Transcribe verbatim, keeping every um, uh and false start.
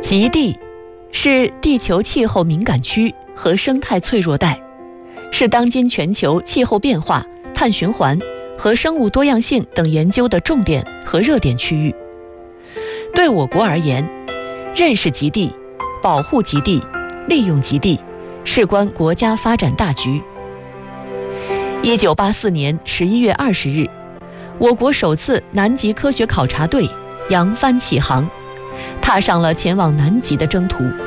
极地是地球气候敏感区和生态脆弱带，是当今全球气候变化、碳循环和生物多样性等研究的重点和热点区域。对我国而言，认识极地、保护极地、利用极地，事关国家发展大局。一九八四年十一月二十日，我国首次南极科学考察队扬帆起航，踏上了前往南极的征途。